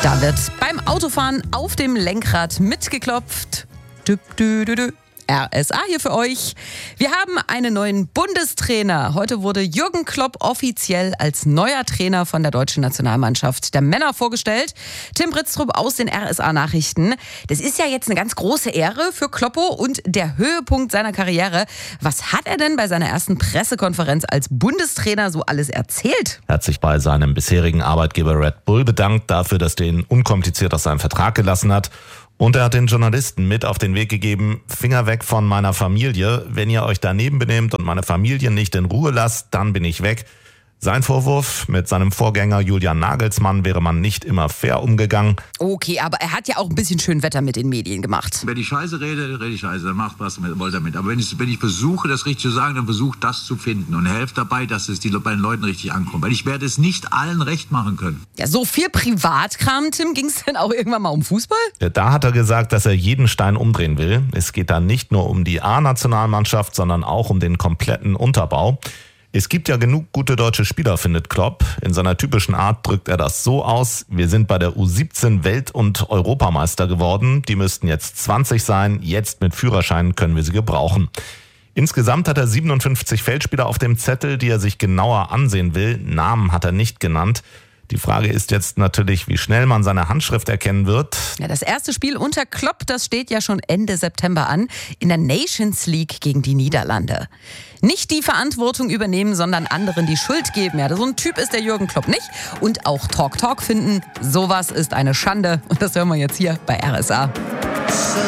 Da wird beim Autofahren auf dem Lenkrad mitgeklopft. Dü, dü, dü, dü. RSA hier für euch. Wir haben einen neuen Bundestrainer. Heute wurde Jürgen Klopp offiziell als neuer Trainer von der deutschen Nationalmannschaft der Männer vorgestellt. Tim Britztrup aus den RSA-Nachrichten. Das ist ja jetzt eine ganz große Ehre für Kloppo und der Höhepunkt seiner Karriere. Was hat er denn bei seiner ersten Pressekonferenz als Bundestrainer so alles erzählt? Er hat sich bei seinem bisherigen Arbeitgeber Red Bull bedankt dafür, dass der ihn unkompliziert aus seinem Vertrag gelassen hat. Und er hat den Journalisten mit auf den Weg gegeben, Finger weg von meiner Familie. Wenn ihr euch daneben benehmt und meine Familie nicht in Ruhe lasst, dann bin ich weg. Sein Vorwurf: mit seinem Vorgänger Julian Nagelsmann wäre man nicht immer fair umgegangen. Okay, aber er hat ja auch ein bisschen schön Wetter mit den Medien gemacht. Wenn ich Scheiße rede, rede ich Scheiße, dann macht was wollt damit. Aber wenn ich versuche, das richtig zu sagen, dann versuche das zu finden und helfe dabei, dass es bei den Leuten richtig ankommt. Weil ich werde es nicht allen recht machen können. Ja, so viel Privatkram, Tim, ging es denn auch irgendwann mal um Fußball? Da hat er gesagt, dass er jeden Stein umdrehen will. Es geht da nicht nur um die A-Nationalmannschaft, sondern auch um den kompletten Unterbau. Es gibt ja genug gute deutsche Spieler, findet Klopp. In seiner typischen Art drückt er das so aus: Wir sind bei der U17 Welt- und Europameister geworden. Die müssten jetzt 20 sein. Jetzt mit Führerschein können wir sie gebrauchen. Insgesamt hat er 57 Feldspieler auf dem Zettel, die er sich genauer ansehen will. Namen hat er nicht genannt. Die Frage ist jetzt natürlich, wie schnell man seine Handschrift erkennen wird. Ja, das erste Spiel unter Klopp, das steht ja schon Ende September an, in der Nations League gegen die Niederlande. Nicht die Verantwortung übernehmen, sondern anderen die Schuld geben. Ja, so ein Typ ist der Jürgen Klopp nicht. Und auch Talk finden, sowas ist eine Schande. Und das hören wir jetzt hier bei RSA.